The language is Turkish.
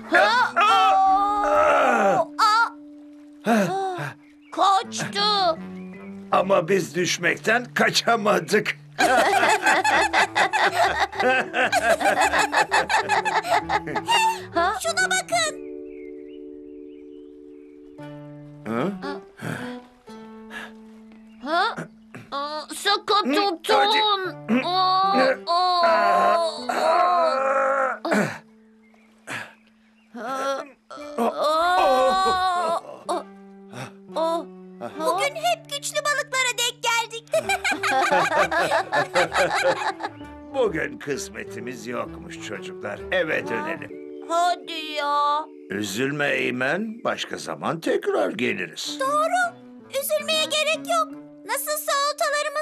Kaçtı. Ama biz düşmekten kaçamadık. Şuna bakın. Sıkı tutun. Bugün hep güçlü balıklara denk geldik. Bugün kısmetimiz yokmuş çocuklar. Eve dönelim. Hadi ya. Üzülme Eymen. Başka zaman tekrar geliriz. Doğru. Üzülmeye gerek yok. Nasılsa oltalarımız